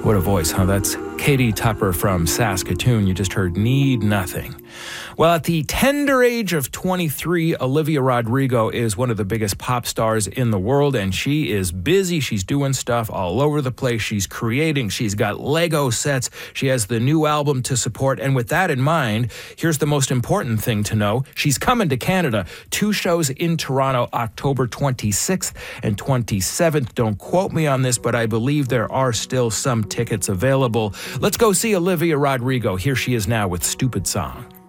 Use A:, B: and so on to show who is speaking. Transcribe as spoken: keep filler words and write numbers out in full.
A: What a voice, huh? That's Katie Tupper from Saskatoon. You just heard Need Nothing. Well, at the tender age of twenty-three, Olivia Rodrigo is one of the biggest pop stars in the world, and she is busy. She's doing stuff all over the place. She's creating. She's got Lego sets. She has the new album to support. And with that in mind, here's the most important thing to know. She's coming to Canada. Two shows in Toronto, October twenty-sixth and twenty-seventh. Don't quote me on this, but I believe there are still some tickets available. Let's go see Olivia Rodrigo. Here she is now with Stupid Song.